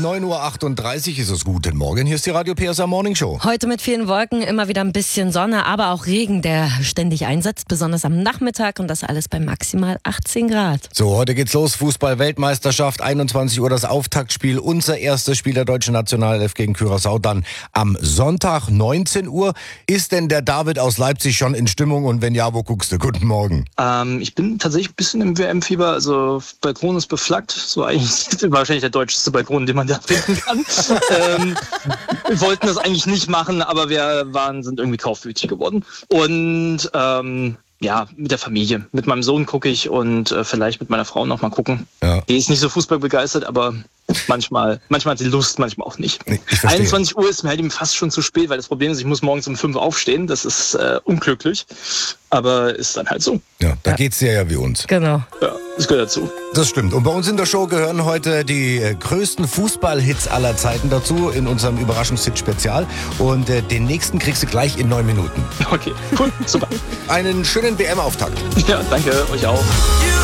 9:38 Uhr ist es. Guten Morgen, hier ist die Radio PSR Morning Show. Heute mit vielen Wolken, immer wieder ein bisschen Sonne, aber auch Regen, der ständig einsetzt, besonders am Nachmittag und das alles bei maximal 18 Grad. So, heute geht's los, Fußball-Weltmeisterschaft, 21 Uhr das Auftaktspiel, unser erstes Spiel der deutschen Nationalelf gegen Curaçao, dann am Sonntag 19 Uhr. Ist denn der David aus Leipzig schon in Stimmung und wenn ja, wo guckst du? Guten Morgen. Ich bin tatsächlich ein bisschen im WM-Fieber, also Balkon ist beflaggt, so eigentlich wahrscheinlich der deutscheste Balkon, den man da finden kann. Wir wollten das eigentlich nicht machen, aber wir sind irgendwie kaufwütig geworden. Und mit der Familie. Mit meinem Sohn gucke ich und vielleicht mit meiner Frau noch mal gucken. Ja. Die ist nicht so fußballbegeistert, aber manchmal hat sie Lust, manchmal auch nicht. 21 Uhr ist mir halt eben fast schon zu spät, weil das Problem ist, ich muss morgens um 5 aufstehen. Das ist unglücklich, aber ist dann halt so. Ja, da geht's dir ja wie uns. Genau. Ja, das gehört dazu. Das stimmt. Und bei uns in der Show gehören heute die größten Fußballhits aller Zeiten dazu in unserem Überraschungshit-Spezial. Und den nächsten kriegst du gleich in 9 Minuten. Okay, cool, super. Einen schönen WM-Auftakt. Ja, danke, euch auch.